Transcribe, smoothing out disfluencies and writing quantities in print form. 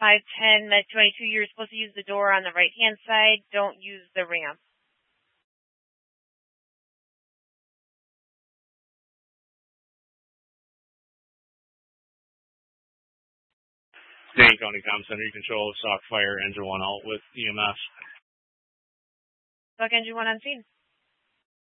510 Med 22, you're supposed to use the door on the right-hand side. Don't use the ramp. Dane County Comm Center, you control Stock Fire, Engine 1 out with EMS. Stock Engine 1 on scene.